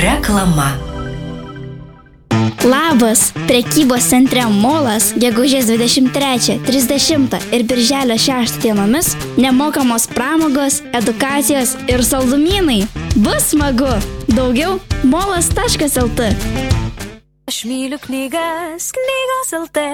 Reklama. Labas! Prekybos centre Molas gegužės 23, 30 ir birželio 6 dienomis nemokamos pramogos, edukacijos ir saldumynai. Bus smagu! Daugiau molas.lt. Aš myliu knygas, knygos LT.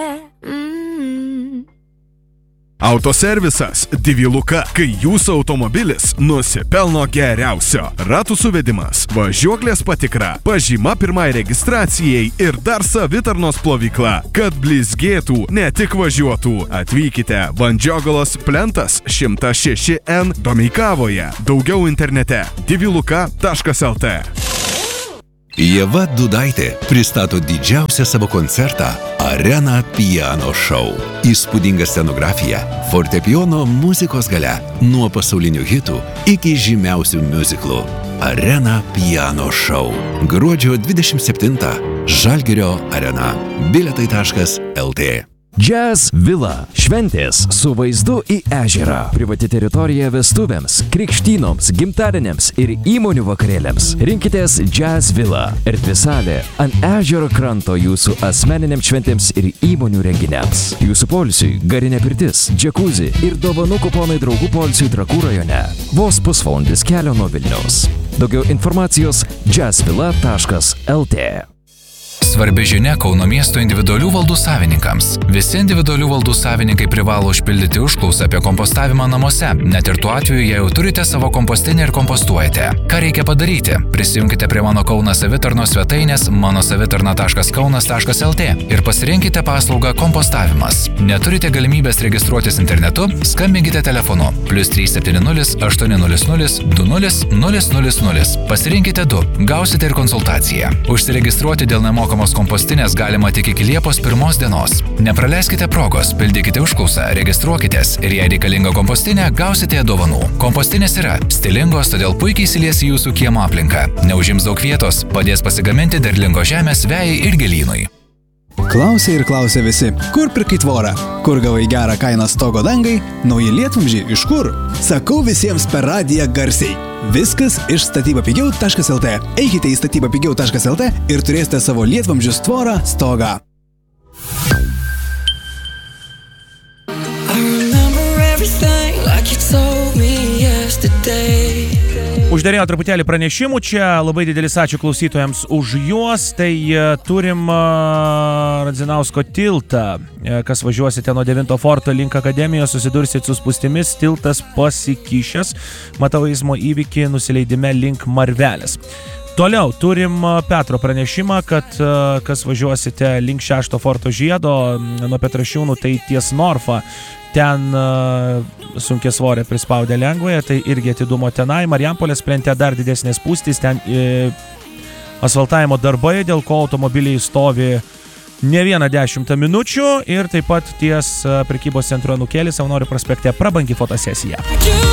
Autoservisas Diviluka, kai jūsų automobilis nusipelno geriausio. Ratų suvedimas, važiuoklės patikra, pažyma pirmai registracijai ir dar savitarnos plovykla, kad blizgėtų, ne tik važiuotų. Atvykite Vandžiogalos plentas 106N Domeikavoje. Daugiau internete diviluka.lt. Ieva Dudaitė pristato didžiausią savo koncertą Arena Piano Show. Įspūdinga scenografija, fortepijono muzikos galia, nuo pasaulinių hitų iki žymiausių miuziklų. Arena Piano Show. Gruodžio 27. Žalgirio arena. Bilietai.lt. Jazz Villa. Šventės su vaizdu į ežerą. Privati teritorija vestuvėms, krikštynoms, gimtadieniams ir įmonių vakarėliams. Rinkitės Jazz Villa. Erdvi salė ant ežero kranto jūsų asmeniniams šventėms ir įmonių renginiams. Jūsų poilsiui garinė pirtis, džekuzi ir dovanų kuponai draugų poilsiui Trakų rajone. Vos pusvalandis kelio nuo Vilniaus. Daugiau informacijos jazzvilla.lt. Svarbi žinia Kauno miesto individualių valdų savininkams. Visi individualių valdų savininkai privalo užpildyti užklausą apie kompostavimą namuose, net ir tuo atveju, jei jau turite savo kompostinę ir kompostuojate. Ką reikia padaryti? Prisijunkite prie mano Kauno savitarnos svetainės manosavitarna.kaunas.lt ir pasirinkite paslaugą kompostavimas. Neturite galimybės registruotis internetu? Skambinkite telefonu +370 800 20 000. Pasirinkite 2, gausite ir konsultaciją. Užsiregistruoti dėl nemokamos kompostinės galima tik iki Liepos 1 dienos. Nepraleiskite progos, pildykite užklausą, registruokitės ir jei reikalinga kompostinė, gausite dovanų. Kompostinės yra stilingos, todėl puikiai įsilies į jūsų kiemo aplinką. Neužims daug vietos, padės pasigaminti derlingos žemės vejai ir gėlynui. Klausė ir klausė visi, kur pirkai tvorą, kur gavai gerą kainą stogo dangai, nauji lietvamzdžiai iš kur? Sakau visiems per radiją garsiai. Viskas iš statybapigiau.lt. Eikite į statybapigiau.lt ir turėsite savo lietvamzdžius tvorą stogą. Užderėjo truputėlį pranešimų čia, labai didelis ačiū klausytojams už juos. Tai turim Radzinausko tiltą, kas važiuosite nuo 9 forto link akademijos, susidursit su spūstimis, tiltas pasikišęs, matau eismo įvykį nusileidime link Marvelės. Toliau turim Petro pranešimą, kad kas važiuosite link 6 forto žiedo nuo Petrašiūnų, tai ties Norfa. Ten sunkia svorė prispaudė lengvąją, tai irgi atidumo tenai. Marijampolės plente dar didesnės spūstys, ten asfaltavimo darbai, dėl ko automobiliai stovi ne vieną 10 minučių ir taip pat ties prekybos centro Anūkėlis Savanorių prospekte prabangi fotosesija.